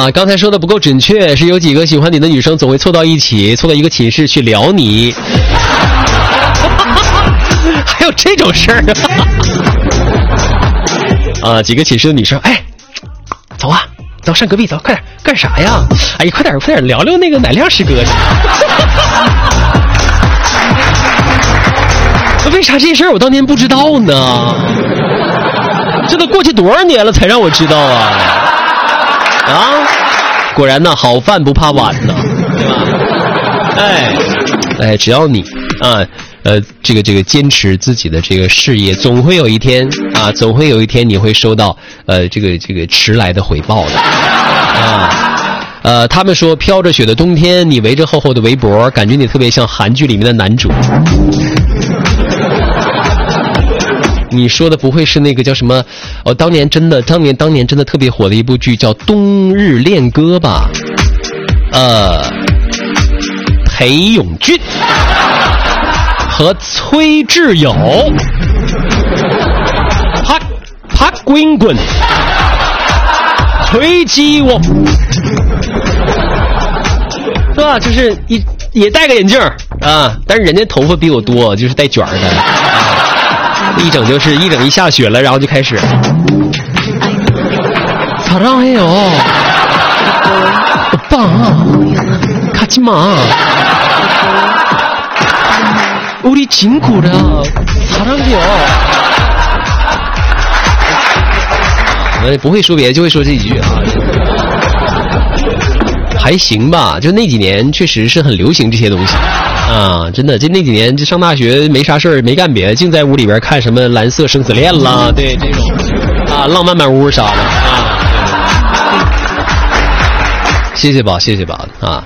啊，刚才说的不够准确，是有几个喜欢你的女生总会凑到一起，凑到一个寝室去聊你。还有这种事儿啊！几个寝室的女生，哎，走啊，走上隔壁走，快点，干啥呀？哎，快点聊聊那个乃亮师哥去。为啥这些事儿我当年不知道呢？这都过去多少年了才让我知道啊！啊，果然呢，好饭不怕晚呢，对吧？哎，只要你啊，这个坚持自己的这个事业，总会有一天你会收到这个迟来的回报的啊。他们说飘着雪的冬天，你围着厚厚的围脖，感觉你特别像韩剧里面的男主。你说的不会是那个叫什么？当年真的特别火的一部剧叫《冬日恋歌》吧？裴勇俊和崔智友，啪滚滚，崔基我，是吧？就是也戴个眼镜啊，但是人家头发比我多，就是带卷的。一整一下雪了，然后就开始。사랑해요 오빠 가지마 우리 친구라 사랑해요。不会说别的，就会说这几句啊。还行吧，就那几年确实是很流行这些东西啊，真的，就那几年就上大学没啥事儿，没干别的，净在屋里边看什么蓝色生死恋啦，对这种啊，浪漫满屋啥的啊。谢谢宝啊，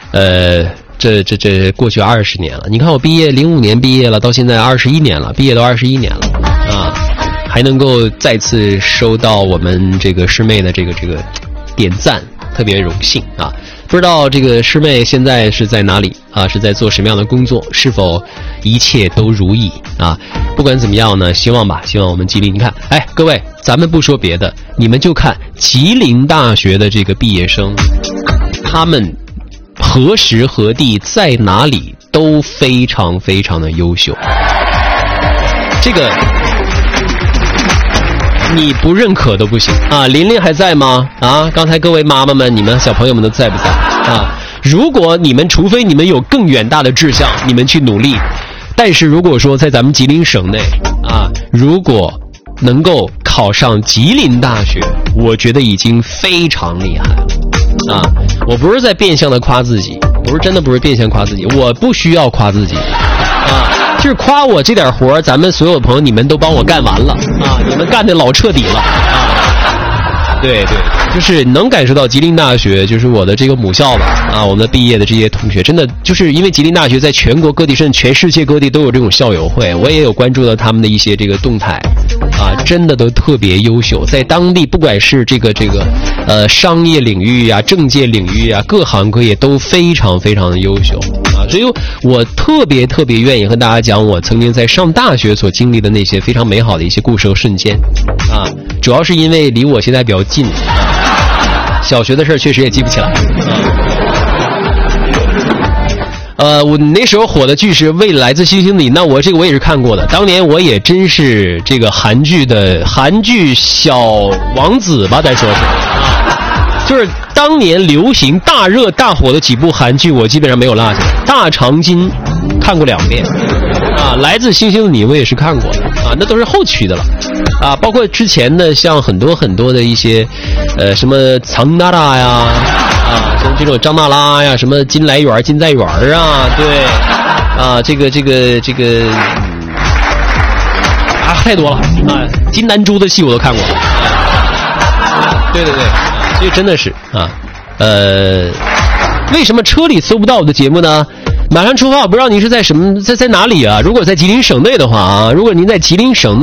这过去20年了，你看我毕业05年毕业了，到现在21年了，毕业都21年了啊，还能够再次收到我们这个师妹的这个点赞，特别荣幸啊。不知道这个师妹现在是在哪里啊？是在做什么样的工作？是否一切都如意啊？不管怎么样呢，希望我们吉林，你看，哎，各位，咱们不说别的，你们就看吉林大学的这个毕业生，他们何时何地在哪里都非常非常的优秀。这个你不认可都不行啊！琳琳还在吗？啊，刚才各位妈妈们，你们小朋友们都在不在啊？如果你们，除非你们有更远大的志向，你们去努力。但是如果说在咱们吉林省内啊，如果能够考上吉林大学，我觉得已经非常厉害了啊！我不是在变相的夸自己，真的不是变相夸自己，我不需要夸自己啊。就是夸我这点活，咱们所有朋友你们都帮我干完了啊！你们干的老彻底了啊！对，就是能感受到吉林大学就是我的这个母校吧啊！我们毕业的这些同学，真的就是因为吉林大学在全国各地甚至全世界各地都有这种校友会，我也有关注到他们的一些这个动态啊，真的都特别优秀，在当地不管是这个商业领域啊、政界领域啊，各行各业都非常非常的优秀。所以我特别愿意和大家讲我曾经在上大学所经历的那些非常美好的一些故事和瞬间啊，主要是因为离我现在比较近啊，小学的事确实也记不起来啊。我那时候火的剧是《未来自星星里》，那我这个我也是看过的，当年我也真是这个韩剧小王子吧，再说是啊，就是当年流行大热大火的几部韩剧，我基本上没有落下。大长今看过2遍啊，来自星星的你我也是看过的啊，那都是后期的了啊，包括之前的像很多的一些什么藏娜拉呀啊，像这种张娜拉呀，什么金来元金在元啊，对啊，这个啊太多了啊，金南珠的戏我都看过对，所以真的是啊为什么车里搜不到我的节目呢？马上出发，我不知道您是在哪里啊？如果在吉林省内的话啊，如果您在吉林省